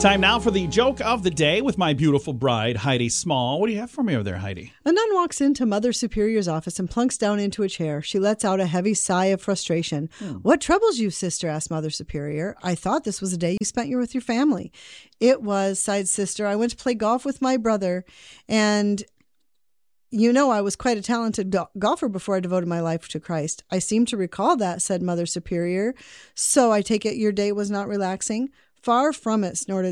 Time now for the joke of the day with my beautiful bride, Heidi Small. What do you have for me over there, Heidi? A nun walks into Mother Superior's office and plunks down into a chair. She lets out a heavy sigh of frustration. What troubles you, sister? Asked Mother Superior. I thought this was a day you spent with your family. It was, sighed Sister. I went to play golf with my brother, and you know I was quite a talented golfer before I devoted my life to Christ. I seem to recall that, said Mother Superior. So I take it your day was not relaxing? Far from it, snorted